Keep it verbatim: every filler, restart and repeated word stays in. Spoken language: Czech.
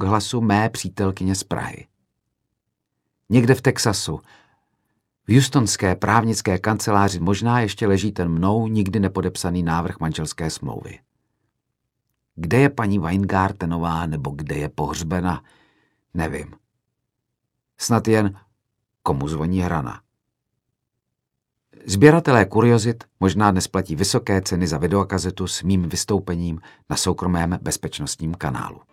k hlasu mé přítelkyně z Prahy. Někde v Texasu, v houstonské právnické kanceláři možná ještě leží ten mnou nikdy nepodepsaný návrh manželské smlouvy. Kde je paní Weingartenová nebo kde je pohřbena, nevím. Snad jen komu zvoní hrana. Sběratelé kuriozit možná dnes platí vysoké ceny za videokazetu s mým vystoupením na soukromém bezpečnostním kanálu.